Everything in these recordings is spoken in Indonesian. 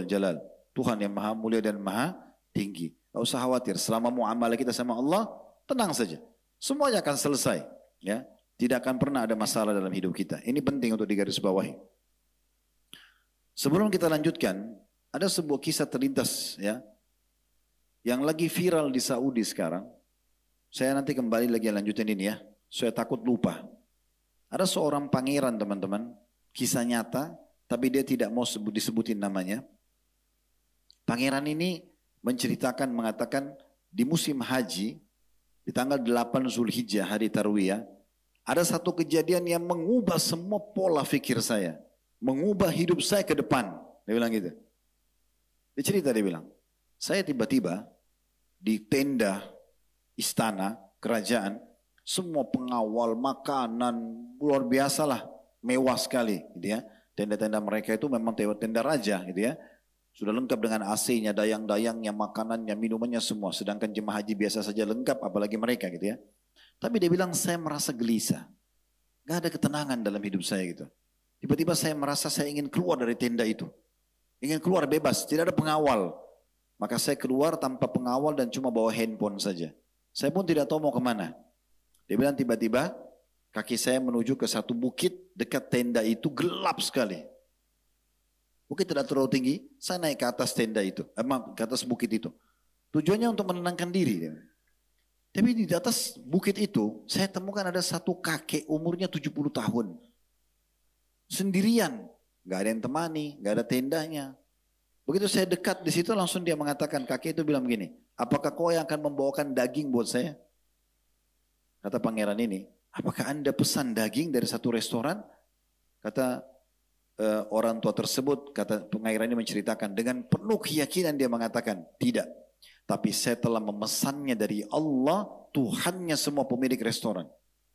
wal jalal. Tuhan yang maha mulia dan maha tinggi. Tidak usah khawatir, selama muamalah kita sama Allah, tenang saja. Semuanya akan selesai. Ya, tidak akan pernah ada masalah dalam hidup kita. Ini penting untuk digarisbawahi. Sebelum kita lanjutkan, ada sebuah kisah terlintas ya, yang lagi viral di Saudi sekarang. Saya nanti kembali lagi lanjutin ini ya. Saya takut lupa. Ada seorang pangeran teman-teman, kisah nyata, tapi dia tidak mau disebutin namanya. Pangeran ini menceritakan, mengatakan di musim haji, di tanggal 8 Zulhijjah, hari Tarwiyah, ada satu kejadian yang mengubah semua pola fikir saya. Mengubah hidup saya ke depan. Dia bilang gitu. Dia cerita, dia bilang, saya tiba-tiba di tenda istana, kerajaan, semua pengawal, makanan, luar biasa lah, mewah sekali gitu ya. Tenda-tenda mereka itu memang tenda raja gitu ya. Sudah lengkap dengan AC-nya, dayang-dayangnya, makanannya, minumannya semua. Sedangkan jemaah haji biasa saja lengkap, apalagi mereka gitu ya. Tapi dia bilang saya merasa gelisah. Gak ada ketenangan dalam hidup saya gitu. Tiba-tiba saya merasa saya ingin keluar dari tenda itu. Ingin keluar bebas, tidak ada pengawal. Maka saya keluar tanpa pengawal dan cuma bawa handphone saja. Saya pun tidak tahu mau kemana. Dia bilang tiba-tiba kaki saya menuju ke satu bukit dekat tenda itu, gelap sekali. Bukit tidak terlalu tinggi, saya naik ke atas tenda itu, ke atas bukit itu. Tujuannya untuk menenangkan diri. Tapi di atas bukit itu, saya temukan ada satu kakek umurnya 70 tahun. Sendirian, gak ada yang temani, gak ada tendanya. Begitu saya dekat di situ langsung dia mengatakan, kakek itu bilang begini, apakah kau yang akan membawakan daging buat saya? Kata pangeran ini, apakah anda pesan daging dari satu restoran? Kata orang tua tersebut, kata pangeran ini menceritakan dengan penuh keyakinan dia mengatakan, tidak. Tapi saya telah memesannya dari Allah, Tuhannya semua pemilik restoran.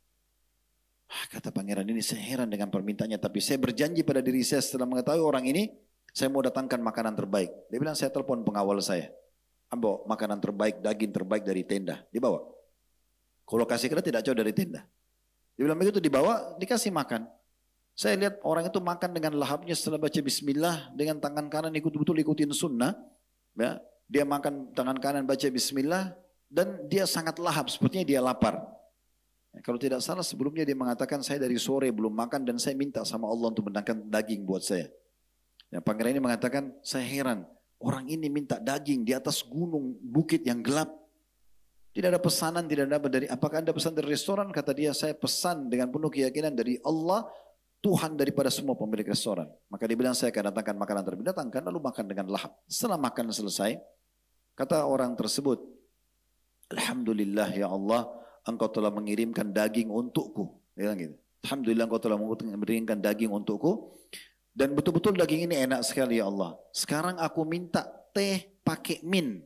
Kata pangeran ini, saya heran dengan permintaannya, tapi saya berjanji pada diri saya setelah mengetahui orang ini, saya mau datangkan makanan terbaik. Dia bilang, saya telepon pengawal saya, ambil makanan terbaik, daging terbaik dari tenda, dibawa. Kalau kasih kira tidak jauh dari tenda. Dia bilang begitu, dibawa, dikasih makan. Saya lihat orang itu makan dengan lahapnya setelah baca bismillah, dengan tangan kanan betul ikutin sunnah. Ya. Dia makan tangan kanan baca bismillah, dan dia sangat lahap, sepertinya dia lapar. Kalau tidak salah sebelumnya dia mengatakan saya dari sore belum makan dan saya minta sama Allah untuk mendatangkan daging buat saya. Ya, pangeran ini mengatakan saya heran, orang ini minta daging di atas gunung bukit yang gelap. Tidak ada pesanan, tidak ada dari, apakah anda pesan dari restoran? Kata dia, saya pesan dengan penuh keyakinan dari Allah, Tuhan daripada semua pemilik restoran. Maka dia bilang saya akan datangkan makanan terlebih, datangkan lalu makan dengan lahap. Setelah makan selesai, kata orang tersebut, Alhamdulillah ya Allah, engkau telah mengirimkan daging untukku. Dia bilang gitu. Alhamdulillah engkau telah mengirimkan daging untukku. Dan betul-betul daging ini enak sekali ya Allah. Sekarang aku minta teh pakai min.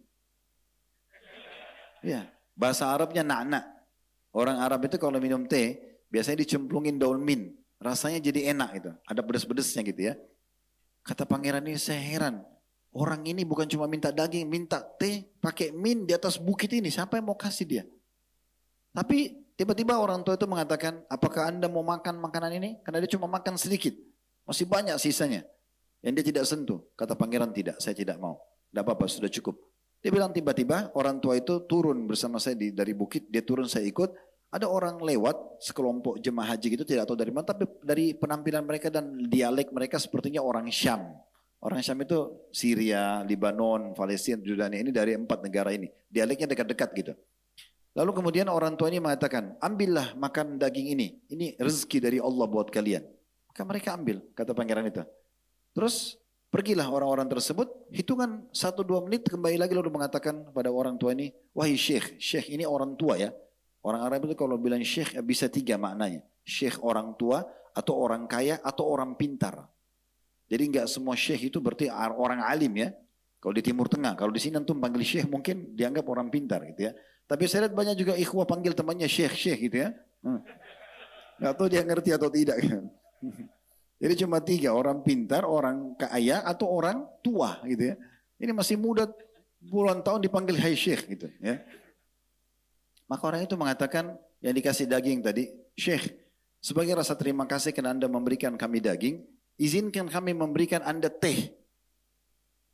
Ya, bahasa Arabnya na'na. Orang Arab itu kalau minum teh, biasanya dicemplungin daun min. Rasanya jadi enak gitu. Ada pedes-pedesnya gitu ya. Kata pangeran ini saya heran. Orang ini bukan cuma minta daging, minta teh pakai min di atas bukit ini. Siapa yang mau kasih dia? Tapi tiba-tiba orang tua itu mengatakan, apakah anda mau makan makanan ini? Karena dia cuma makan sedikit. Masih banyak sisanya. Yang dia tidak sentuh. Kata pangeran tidak, saya tidak mau. Tidak apa-apa, sudah cukup. Dia bilang tiba-tiba orang tua itu turun bersama saya dari bukit. Dia turun, saya ikut. Ada orang lewat, sekelompok jemaah haji gitu, tidak tahu dari mana. Tapi dari penampilan mereka dan dialek mereka sepertinya orang Syam. Orang Syam itu Syria, Lebanon, Palestina, Jordania. Ini dari 4 negara ini. Dialeknya dekat-dekat gitu. Lalu kemudian orang tua ini mengatakan, ambillah makan daging ini. Ini rezeki dari Allah buat kalian. Maka mereka ambil, kata pangeran itu. Terus pergilah orang-orang tersebut, hitungan 1-2 menit kembali lagi lalu mengatakan pada orang tua ini, wahai syekh, syekh ini orang tua ya. Orang Arab itu kalau bilang syekh bisa 3 maknanya. Syekh orang tua, atau orang kaya, atau orang pintar. Jadi enggak semua syekh itu berarti orang alim ya. Kalau di Timur Tengah, kalau di sini antum panggil syekh mungkin dianggap orang pintar gitu ya. Tapi saya lihat banyak juga ikhwah panggil temannya syekh gitu ya. Nggak tahu dia ngerti atau tidak. Jadi cuma 3, orang pintar, orang kaya, atau orang tua gitu ya. Ini masih muda, puluhan tahun dipanggil hai syekh gitu ya. Maka orang itu mengatakan yang dikasih daging tadi, syekh, sebagai rasa terima kasih karena anda memberikan kami daging, izinkan kami memberikan anda teh.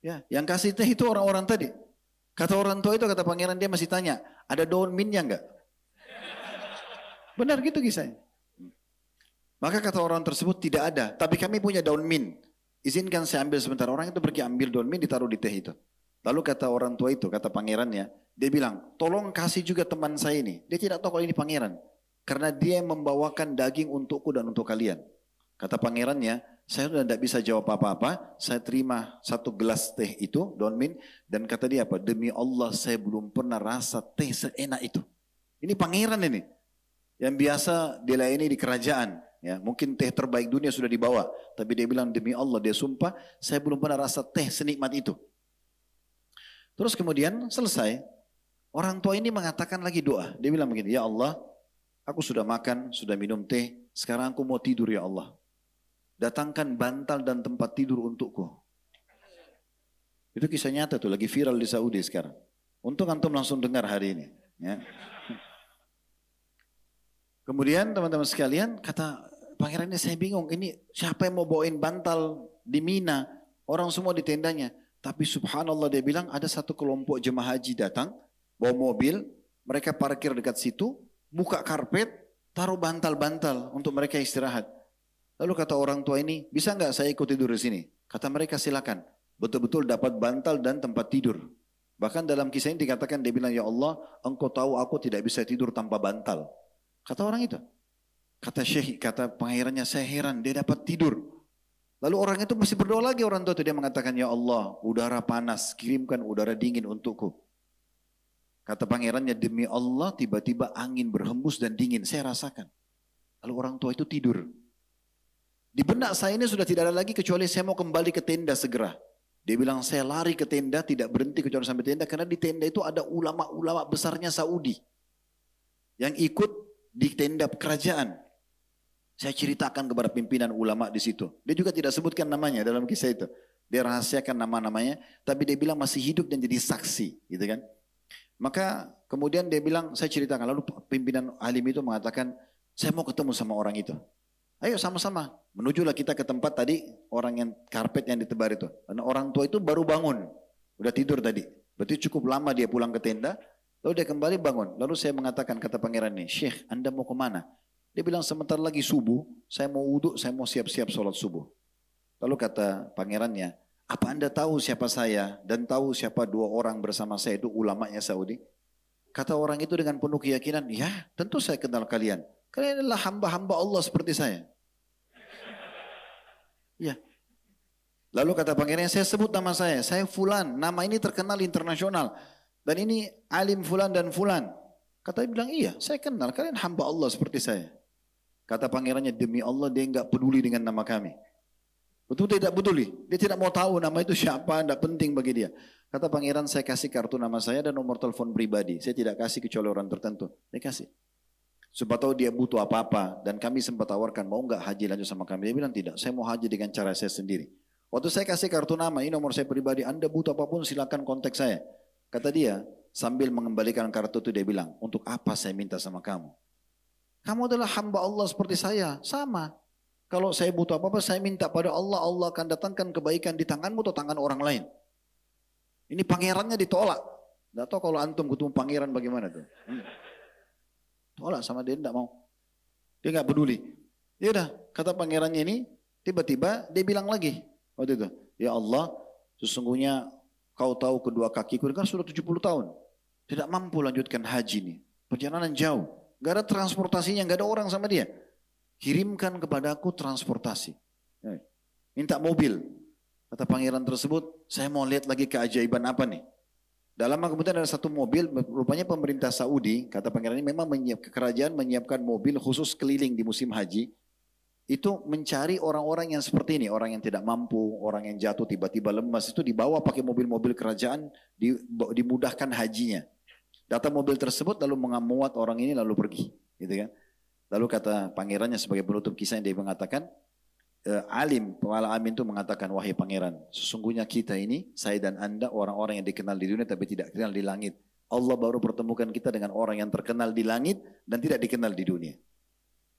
Ya, yang kasih teh itu orang-orang tadi. Kata orang tua itu, kata pangeran, dia masih tanya, ada daun mintnya enggak? Benar gitu kisahnya. Maka kata orang tersebut, tidak ada. Tapi kami punya daun mint. Izinkan saya ambil sebentar. Orang itu pergi ambil daun mint, ditaruh di teh itu. Lalu kata orang tua itu, kata pangerannya, dia bilang, tolong kasih juga teman saya ini. Dia tidak tahu kalau ini pangeran. Karena dia yang membawakan daging untukku dan untuk kalian. Kata pangerannya, saya sudah tidak bisa jawab apa-apa. Saya terima satu gelas teh itu, daun mint. Dan kata dia apa? Demi Allah saya belum pernah rasa teh seenak itu. Ini pangeran ini. Yang biasa dilayani di kerajaan. Ya, mungkin teh terbaik dunia sudah dibawa. Tapi dia bilang demi Allah, dia sumpah, saya belum pernah rasa teh senikmat itu. Terus kemudian selesai. Orang tua ini mengatakan lagi doa. Dia bilang begini, ya Allah, aku sudah makan, sudah minum teh. Sekarang aku mau tidur ya Allah. Datangkan bantal dan tempat tidur untukku. Itu kisah nyata tuh, lagi viral di Saudi sekarang. Untung antum langsung dengar hari ini. Ya. Kemudian teman-teman sekalian, kata pangerannya, saya bingung, ini siapa yang mau bawain bantal di Mina? Orang semua di tendanya. Tapi subhanallah dia bilang ada satu kelompok jemaah haji datang, bawa mobil, mereka parkir dekat situ, buka karpet, taruh bantal-bantal untuk mereka istirahat. Lalu kata orang tua ini, bisa nggak saya ikut tidur di sini? Kata mereka silakan. Betul-betul dapat bantal dan tempat tidur. Bahkan dalam kisah ini dikatakan, dia bilang, ya Allah, engkau tahu aku tidak bisa tidur tanpa bantal. Kata orang itu. Kata syekh, kata pangerannya, saya heran, dia dapat tidur. Lalu orang itu masih berdoa lagi, orang tua itu, dia mengatakan, ya Allah, udara panas, kirimkan udara dingin untukku. Kata pangerannya, demi Allah, tiba-tiba angin berhembus dan dingin, saya rasakan. Lalu orang tua itu tidur. Di benak saya ini sudah tidak ada lagi kecuali saya mau kembali ke tenda segera. Dia bilang, saya lari ke tenda, tidak berhenti kecuali sampai tenda, karena di tenda itu ada ulama-ulama besarnya Saudi. Yang ikut di tenda kerajaan. Saya ceritakan kepada pimpinan ulama di situ. Dia juga tidak sebutkan namanya dalam kisah itu. Dia rahasiakan nama-namanya, tapi dia bilang masih hidup dan jadi saksi, gitu kan? Maka kemudian dia bilang, saya ceritakan. Lalu pimpinan alim itu mengatakan, saya mau ketemu sama orang itu. Ayo sama-sama, menujulah kita ke tempat tadi orang yang karpet yang ditebar itu. Karena orang tua itu baru bangun, udah tidur tadi. Berarti cukup lama dia pulang ke tenda. Lalu dia kembali bangun. Lalu saya mengatakan, kata pangeran ini, Syekh, Anda mau kemana? Dia bilang, sebentar lagi subuh, saya mau wudhu, saya mau siap-siap sholat subuh. Lalu kata pangerannya, apa Anda tahu siapa saya dan tahu siapa dua orang bersama saya itu ulamanya Saudi? Kata orang itu dengan penuh keyakinan, ya tentu saya kenal kalian. Kalian adalah hamba-hamba Allah seperti saya. Ya. Lalu kata pangerannya, saya sebut nama saya Fulan, nama ini terkenal internasional. Dan ini alim Fulan dan Fulan. Kata dia bilang, iya saya kenal, kalian hamba Allah seperti saya. Kata pangerannya, demi Allah dia enggak peduli dengan nama kami. Betul tidak peduli. Dia tidak mau tahu nama itu siapa, tidak penting bagi dia. Kata pangeran, saya kasih kartu nama saya dan nomor telepon pribadi. Saya tidak kasih kecuali orang tertentu. Dia kasih. Supaya tahu dia butuh apa-apa. Dan kami sempat tawarkan, mau enggak haji lanjut sama kami? Dia bilang tidak, saya mau haji dengan cara saya sendiri. Waktu saya kasih kartu nama, ini nomor saya pribadi, Anda butuh apapun silakan kontak saya. Kata dia, sambil mengembalikan kartu itu dia bilang, untuk apa saya minta sama kamu? Kamu adalah hamba Allah seperti saya, sama. Kalau saya butuh apa-apa, saya minta pada Allah, Allah akan datangkan kebaikan di tanganmu atau tangan orang lain. Ini pangerannya ditolak. Tidak tahu kalau antum ketemu pangeran bagaimana tuh. Tolak sama dia, tidak mau. Dia nggak peduli. Ya udah, kata pangerannya ini, tiba-tiba dia bilang lagi. Waktu itu, ya Allah, sesungguhnya kau tahu kedua kakiku, kan sudah 70 tahun. Tidak mampu lanjutkan haji ini. Perjalanan jauh. Gak ada transportasinya, gak ada orang sama dia. Kirimkan kepadaku transportasi. Minta mobil. Kata pangeran tersebut, saya mau lihat lagi keajaiban apa nih. Dalam kemudian ada satu mobil, rupanya pemerintah Saudi, kata pangeran ini memang kerajaan menyiapkan mobil khusus keliling di musim haji. Itu mencari orang-orang yang seperti ini, orang yang tidak mampu, orang yang jatuh tiba-tiba lemas, itu dibawa pakai mobil-mobil kerajaan, dimudahkan hajinya. Datang mobil tersebut lalu mengamuat orang ini lalu pergi, gitu kan? Lalu kata pangerannya sebagai penutup kisah yang dia mengatakan, kepala amin itu mengatakan, wahai pangeran, sesungguhnya kita ini, saya dan anda orang-orang yang dikenal di dunia tapi tidak dikenal di langit. Allah baru pertemukan kita dengan orang yang terkenal di langit dan tidak dikenal di dunia.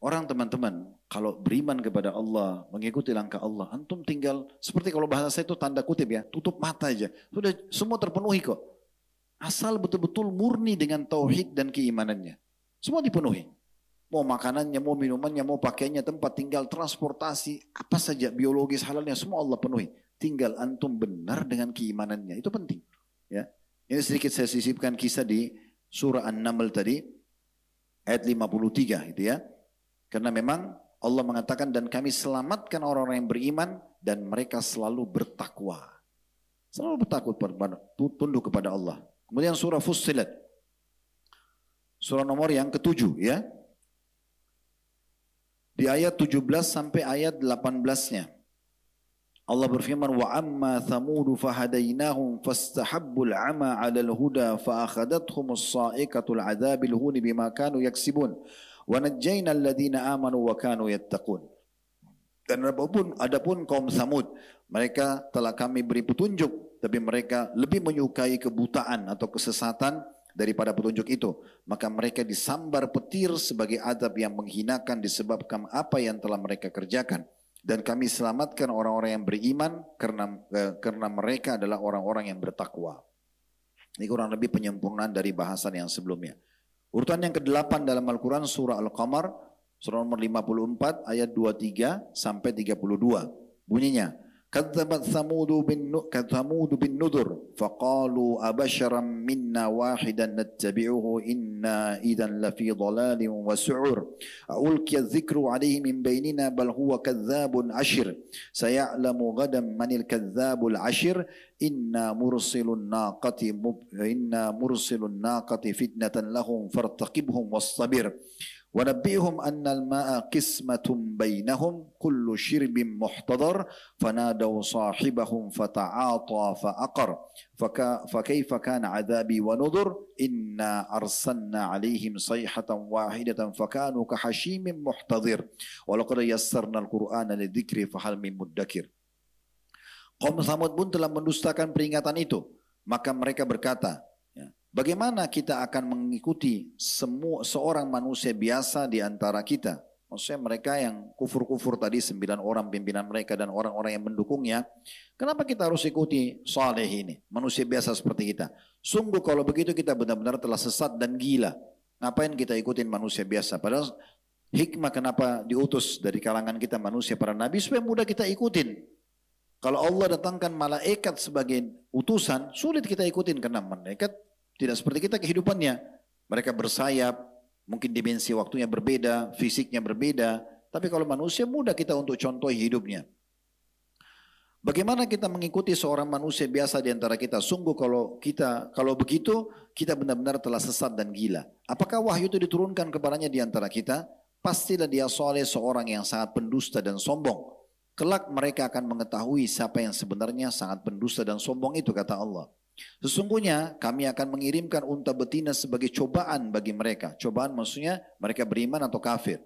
Orang teman-teman, kalau beriman kepada Allah, mengikuti langkah Allah, antum tinggal, seperti kalau bahasa saya itu tanda kutip ya, tutup mata aja. Sudah semua terpenuhi kok. Asal betul-betul murni dengan tauhid dan keimanannya. Semua dipenuhi. Mau makanannya, mau minumannya, mau pakaiannya, tempat tinggal, transportasi, apa saja, biologis, halalnya, semua Allah penuhi. Tinggal antum benar dengan keimanannya, itu penting. Ya, ini sedikit saya sisipkan kisah di surah An-Naml tadi, ayat 53 gitu ya. Karena memang Allah mengatakan dan kami selamatkan orang-orang yang beriman dan mereka selalu bertakwa. Selalu bertakwa, tunduk kepada Allah. Kemudian surah Fussilat. Surah nomor yang ke-7 ya. Di ayat 17 sampai ayat 18-nya. Allah berfirman wa amma thamud fahadainahum fastahabbul ama 'alal huda fa akhadathhumus sa'iqatul 'adzabil hun bima kanu yaksibun. Wa najjayna alladhina amanu wa kanu yattaqun. Dan adapun kaum Samud, mereka telah kami beri petunjuk, tapi mereka lebih menyukai kebutaan atau kesesatan daripada petunjuk itu. Maka mereka disambar petir sebagai adab yang menghinakan disebabkan apa yang telah mereka kerjakan. Dan kami selamatkan orang-orang yang beriman karena mereka adalah orang-orang yang bertakwa. Ini kurang lebih penyempurnaan dari bahasan yang sebelumnya. Urutan yang ke-8 dalam Al-Quran surah Al-Qamar, surah nomor 54 ayat 23 sampai 32. Bunyinya, Kadzabat Thamudu bin Nudur, faqalu abasharam minna wahidan nattabi'uhu inna idan lafi dhalalin wa su'ur. Aulkiya dzikru alaihi min bainina bal huwa kadzabun ashir. Saya'lamu gadan manil kadzabul ashir. Inna mursilun naqati fitnatan lahum fartaqibhum wastabir. Wa nabbihum annal ma'a qismatun bainahum kullu shirbin muhtadar fanadaw sahibahum fata'ata fa'aqar fakaifa kana 'adhabi wa nudhur inna arsalna 'alaihim sayhatan wahidatan fakanu kahashimin muhtadir wa laqad yassarna al-Qur'ana lidzikri fahal min muddakir. Kaum Tsamud pun telah mendustakan peringatan itu. Maka mereka berkata, bagaimana kita akan mengikuti seorang manusia biasa di antara kita? Maksudnya mereka yang kufur-kufur tadi 9 orang pimpinan mereka dan orang-orang yang mendukungnya. Kenapa kita harus ikuti Saleh ini? Manusia biasa seperti kita. Sungguh kalau begitu kita benar-benar telah sesat dan gila. Ngapain kita ikutin manusia biasa? Padahal hikmah kenapa diutus dari kalangan kita manusia para nabi supaya mudah kita ikutin. Kalau Allah datangkan malaikat sebagai utusan, sulit kita ikutin karena malaikat tidak seperti kita kehidupannya. Mereka bersayap, mungkin dimensi waktunya berbeda, fisiknya berbeda. Tapi kalau manusia mudah kita untuk contoh hidupnya. Bagaimana kita mengikuti seorang manusia biasa di antara kita? Sungguh kalau begitu kita benar-benar telah sesat dan gila. Apakah wahyu itu diturunkan kepadanya di antara kita? Pastilah dia Saleh seorang yang sangat pendusta dan sombong. Kelak mereka akan mengetahui siapa yang sebenarnya sangat pendusta dan sombong itu, kata Allah. Sesungguhnya kami akan mengirimkan unta betina sebagai cobaan bagi mereka. Cobaan maksudnya mereka beriman atau kafir.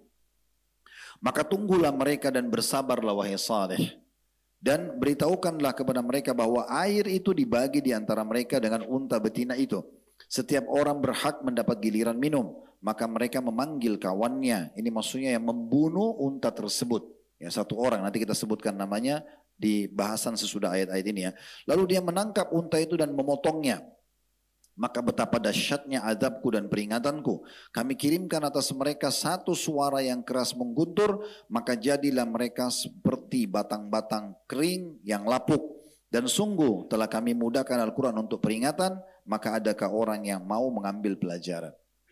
Maka tunggulah mereka dan bersabarlah wahai Saleh. Dan beritahukanlah kepada mereka bahwa air itu dibagi di antara mereka dengan unta betina itu. Setiap orang berhak mendapat giliran minum. Maka mereka memanggil kawannya. Ini maksudnya yang membunuh unta tersebut. Ya, satu orang, nanti kita sebutkan namanya di bahasan sesudah ayat-ayat ini ya. Lalu dia menangkap unta itu dan memotongnya. Maka betapa dahsyatnya azabku dan peringatanku. Kami kirimkan atas mereka satu suara yang keras mengguntur, maka jadilah mereka seperti batang-batang kering yang lapuk. Dan sungguh telah kami mudahkan Al-Quran untuk peringatan, maka adakah orang yang mau mengambil pelajaran.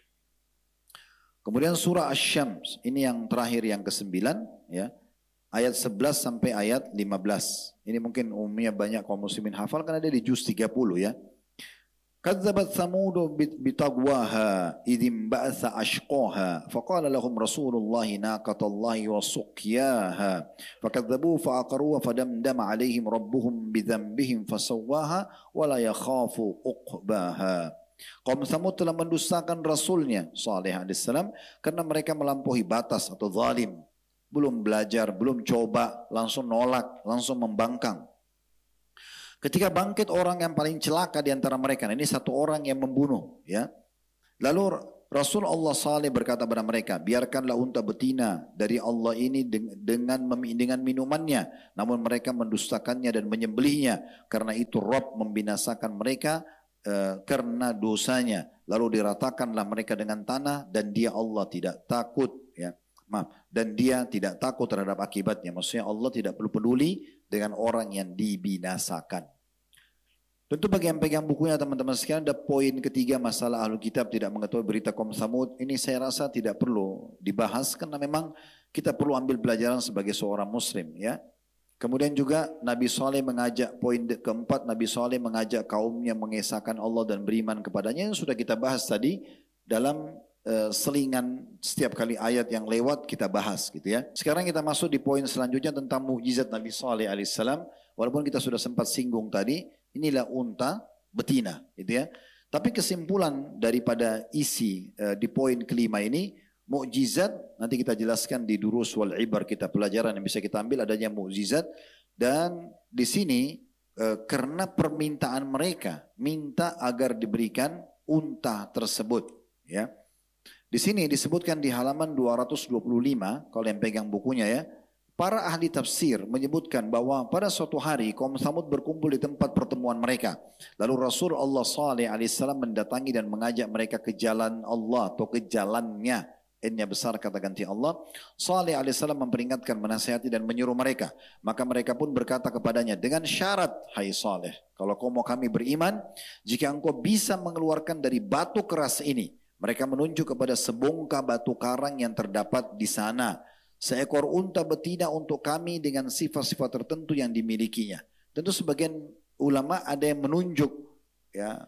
Kemudian surah Asy-Syams, ini yang terakhir yang ke-9 ya. Ayat 11 sampai ayat 15. Ini mungkin umumnya banyak kaum muslimin hafal karena dia di juz 30 ya. Kadzabat Tsamudu bitagwaha idzim ba'atsa ashqaha faqala lahum Rasulullahi naqatallahi wa suqyaha fakadzabu fa'aqaruha fadamdama 'alaihim rabbuhum bidzambihim fasawwaha wa la yakhafu uqbaha. Kaum Tsamud telah mendustakan rasulnya Saleh alaihissalam karena mereka melampaui batas atau zalim. Belum belajar, belum coba, langsung nolak, langsung membangkang. Ketika bangkit orang yang paling celaka di antara mereka, ini satu orang yang membunuh, ya. Lalu Rasul Allah Saleh berkata kepada mereka, biarkanlah unta betina dari Allah ini dengan minumannya. Namun mereka mendustakannya dan menyembelihnya. Karena itu Rabb membinasakan mereka karena dosanya. Lalu diratakanlah mereka dengan tanah dan dia Allah tidak takut. Ya. Maaf, dan dia tidak takut terhadap akibatnya. Maksudnya Allah tidak perlu peduli dengan orang yang dibinasakan. Tentu bagi yang pegang bukunya teman-teman sekalian ada poin ketiga masalah Ahlul Kitab tidak mengetahui berita kaum Samud. Ini saya rasa tidak perlu dibahas karena memang kita perlu ambil pelajaran sebagai seorang muslim ya. Kemudian juga Nabi Saleh mengajak poin keempat, Nabi Saleh mengajak kaumnya mengesahkan Allah dan beriman kepadanya yang sudah kita bahas tadi dalam selingan setiap kali ayat yang lewat kita bahas gitu ya. Sekarang kita masuk di poin selanjutnya tentang mukjizat Nabi Saleh alaihissalam. Walaupun kita sudah sempat singgung tadi, inilah unta betina gitu ya. Tapi kesimpulan daripada isi di poin kelima ini, mukjizat nanti kita jelaskan di durus wal ibar kita pelajaran yang bisa kita ambil adanya mukjizat dan di sini karena permintaan mereka minta agar diberikan unta tersebut ya. Di sini disebutkan di halaman 225 kalau yang pegang bukunya ya. Para ahli tafsir menyebutkan bahwa pada suatu hari kaum Samud berkumpul di tempat pertemuan mereka. Lalu Rasul Allah Saleh alaihissalam mendatangi dan mengajak mereka ke jalan Allah atau ke jalannya. N-nya besar kata ganti Allah. Saleh alaihissalam memperingatkan, menasihati dan menyuruh mereka. Maka mereka pun berkata kepadanya dengan syarat, hai Saleh, kalau kau mau kami beriman, jika engkau bisa mengeluarkan dari batu keras ini. Mereka menunjuk kepada sebongkah batu karang yang terdapat di sana. Seekor unta betina untuk kami dengan sifat-sifat tertentu yang dimilikinya. Tentu sebagian ulama ada yang menunjuk ya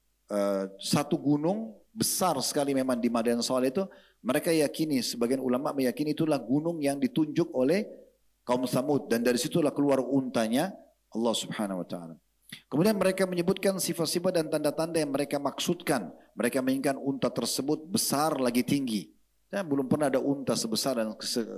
satu gunung besar sekali memang di Madian Saleh itu. Mereka yakini, sebagian ulama meyakini itulah gunung yang ditunjuk oleh kaum Samud dan dari situlah keluar untanya Allah Subhanahu Wa Taala. Kemudian mereka menyebutkan sifat-sifat dan tanda-tanda yang mereka maksudkan. Mereka menginginkan unta tersebut besar lagi tinggi. Dan belum pernah ada unta sebesar dan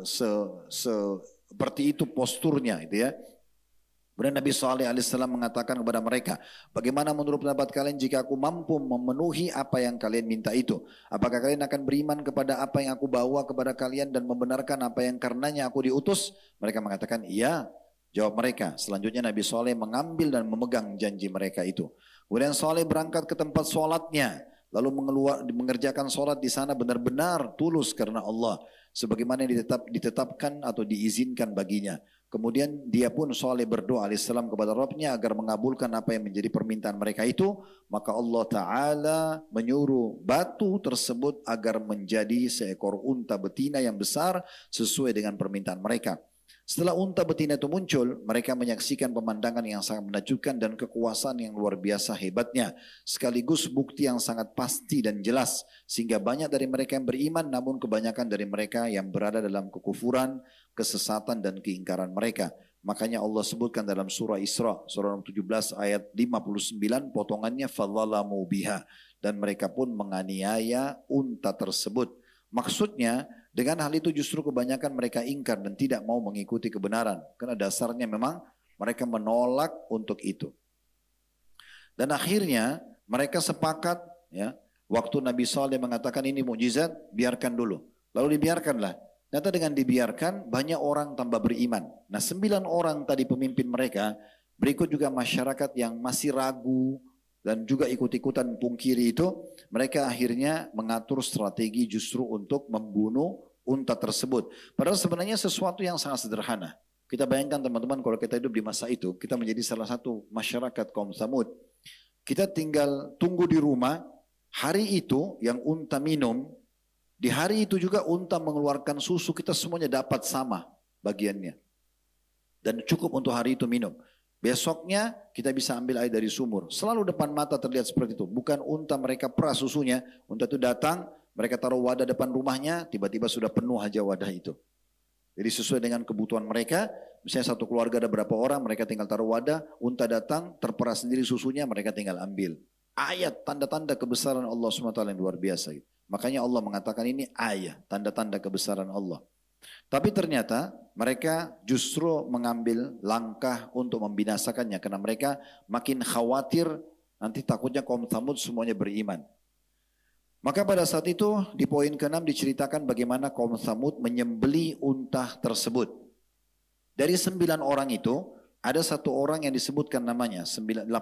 seperti itu posturnya itu ya. Kemudian Nabi Saleh alaihissalam mengatakan kepada mereka, bagaimana menurut pendapat kalian jika aku mampu memenuhi apa yang kalian minta itu? Apakah kalian akan beriman kepada apa yang aku bawa kepada kalian dan membenarkan apa yang karenanya aku diutus? Mereka mengatakan iya. Jawab mereka. Selanjutnya Nabi Saleh mengambil dan memegang janji mereka itu. Kemudian Saleh berangkat ke tempat sholatnya. Lalu mengerjakan sholat di sana benar-benar tulus karena Allah. Sebagaimana yang ditetapkan atau diizinkan baginya. Kemudian dia pun Saleh berdoa alaihissalam kepada Rabbnya agar mengabulkan apa yang menjadi permintaan mereka itu. Maka Allah Ta'ala menyuruh batu tersebut agar menjadi seekor unta betina yang besar sesuai dengan permintaan mereka. Setelah unta betina itu muncul, mereka menyaksikan pemandangan yang sangat menakjubkan dan kekuasaan yang luar biasa hebatnya. Sekaligus bukti yang sangat pasti dan jelas. Sehingga banyak dari mereka yang beriman, namun kebanyakan dari mereka yang berada dalam kekufuran, kesesatan dan keingkaran mereka. Makanya Allah sebutkan dalam surah Isra, surah 17 ayat 59, potongannya fadzalamu biha. Dan mereka pun menganiaya unta tersebut. Maksudnya, dengan hal itu justru kebanyakan mereka ingkar dan tidak mau mengikuti kebenaran. Karena dasarnya memang mereka menolak untuk itu. Dan akhirnya mereka sepakat ya, waktu Nabi Saleh mengatakan ini mukjizat, biarkan dulu. Lalu dibiarkanlah. Ternyata dengan dibiarkan banyak orang tambah beriman. Nah 9 orang tadi pemimpin mereka, berikut juga masyarakat yang masih ragu, dan juga ikut-ikutan pungkiri itu, mereka akhirnya mengatur strategi justru untuk membunuh unta tersebut. Padahal sebenarnya sesuatu yang sangat sederhana. Kita bayangkan teman-teman kalau kita hidup di masa itu, kita menjadi salah satu masyarakat kaum Samud. Kita tinggal tunggu di rumah, hari itu yang unta minum, di hari itu juga unta mengeluarkan susu, kita semuanya dapat sama bagiannya. Dan cukup untuk hari itu minum. Besoknya kita bisa ambil air dari sumur. Selalu depan mata terlihat seperti itu. Bukan unta mereka peras susunya. Unta itu datang, mereka taruh wadah depan rumahnya, tiba-tiba sudah penuh aja wadah itu. Jadi sesuai dengan kebutuhan mereka, misalnya satu keluarga ada berapa orang, mereka tinggal taruh wadah, unta datang, terperas sendiri susunya, mereka tinggal ambil. Ayat, tanda-tanda kebesaran Allah SWT yang luar biasa. Makanya Allah mengatakan ini ayat, tanda-tanda kebesaran Allah. Tapi ternyata mereka justru mengambil langkah untuk membinasakannya karena mereka makin khawatir nanti takutnya kaum Tsamud semuanya beriman. Maka pada saat itu di poin ke-6 diceritakan bagaimana kaum Tsamud menyembeli unta tersebut. Dari 9 orang itu ada 1 orang yang disebutkan namanya,